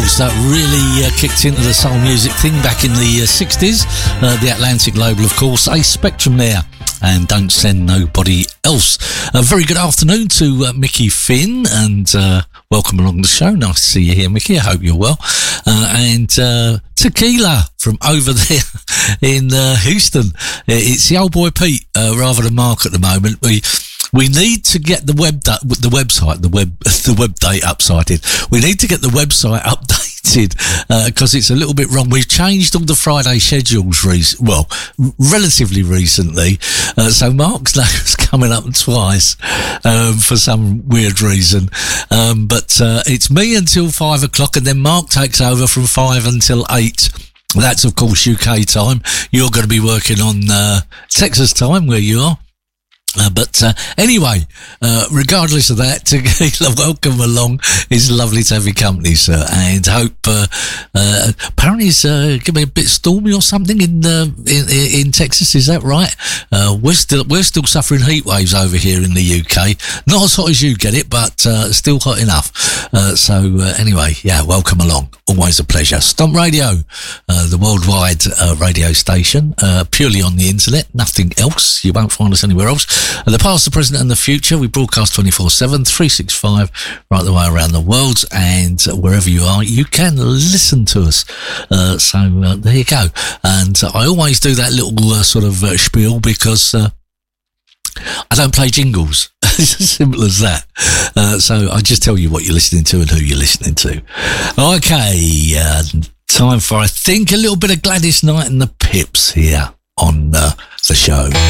That really kicked into the soul music thing back in the 60s. The Atlantic label, of course, A Spectrum there. And Don't Send Nobody Else. A very good afternoon to Mickey Finn, and welcome along the show. Nice to see you here, Mickey. I hope you're well. And Tequila from over there in Houston. It's the old boy Pete rather than Mark at the moment. We need to get the web date updated. We need to get the website updated because it's a little bit wrong. We've changed all the Friday schedules relatively recently. So Mark's name is coming up twice for some weird reason. But it's me until 5 o'clock, and then Mark takes over from 5 until 8. That's, of course, UK time. You're going to be working on Texas time, where you are. But anyway, regardless of that, Tequila, welcome along. It's lovely to have your company, sir, and hope apparently it's going to be a bit stormy or something in Texas. Is that right? We're still suffering heat waves over here in the UK. Not as hot as you get it, but still hot enough. So anyway, yeah, welcome along. Always a pleasure. Stomp Radio, the worldwide radio station, purely on the internet, nothing else. You won't find us anywhere else. The past, the present and the future. We broadcast 24/7, 365 right the way around the world, and wherever you are, you can listen to us. So there you go. And I always do that little sort of spiel because I don't play jingles. It's as simple as that. So I just tell you what you're listening to and who you're listening to. Okay, time for, I think, a little bit of Gladys Knight and the Pips here on the show.